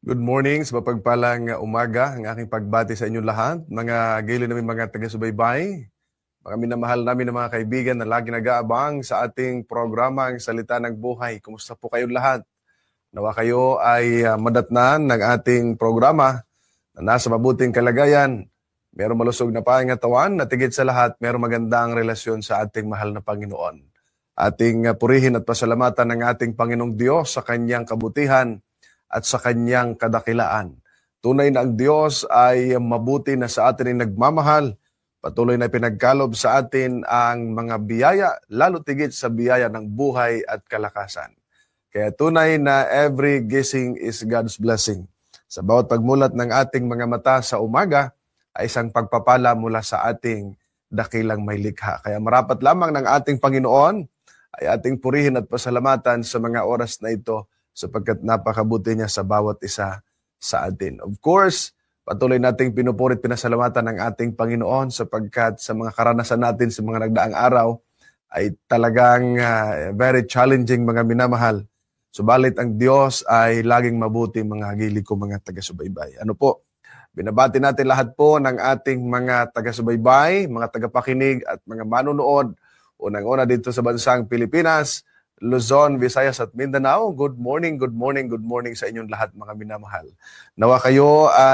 Good morning, sa mapagpalang umaga, ang aking pagbati sa inyong lahat. Mga giliw namin mga taga-subaybay, mga minamahal namin ng mga kaibigan na lagi nag-aabang sa ating programang Salita ng Buhay. Kumusta po kayong lahat? Nawa kayo ay madatnan ng ating programa na nasa mabuting kalagayan. Merong malusog na pangatawan at higit sa lahat, merong magandang relasyon sa ating mahal na Panginoon. Ating purihin at pasalamatan ng ating Panginoong Diyos sa kanyang kabutihan at sa kanyang kadakilaan. Tunay na ang Diyos ay mabuti na sa atin ay nagmamahal. Patuloy na pinagkalob sa atin ang mga biyaya, lalo tigit sa biyaya ng buhay at kalakasan. Kaya tunay na every gising is God's blessing. Sa bawat pagmulat ng ating mga mata sa umaga, ay isang pagpapala mula sa ating dakilang may likha. Kaya marapat lamang ng ating Panginoon ay ating purihin at pasalamatan sa mga oras na ito sapagkat napakabuti niya sa bawat isa sa atin. Of course, patuloy nating pinupurit pinasalamatan ng ating Panginoon sapagkat sa mga karanasan natin sa mga nagdaang araw ay talagang very challenging mga minamahal. Subalit ang Diyos ay laging mabuti mga hagili ko mga taga-subaybay. Ano po? Binabati natin lahat po ng ating mga taga-subaybay, mga tagapakinig at mga manonood. Unang-una dito sa bansang Pilipinas, Luzon, Visayas at Mindanao. Good morning, good morning, good morning sa inyong lahat mga minamahal. Nawa kayo